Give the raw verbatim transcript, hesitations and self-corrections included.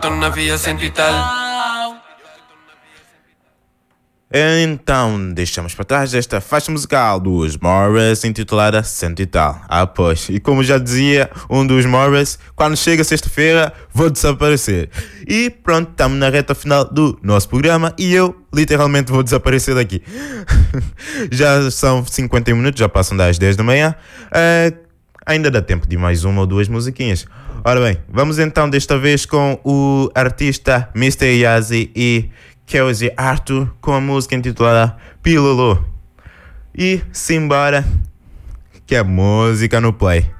torna via cento e tal. Então, deixamos para trás esta faixa musical dos Morris intitulada Cento e Tal. Ah, pois, e como já dizia um dos Morris, quando chega sexta-feira vou desaparecer. E pronto, estamos na reta final do nosso programa e eu literalmente vou desaparecer daqui. Já são cinquenta minutos, já passam das dez da manhã. Uh, ainda dá tempo de mais uma ou duas musiquinhas. Ora bem, vamos então desta vez com o artista mister Yazi e Kelsey Arthur com a música intitulada Pilolo. E simbora, que é música no play.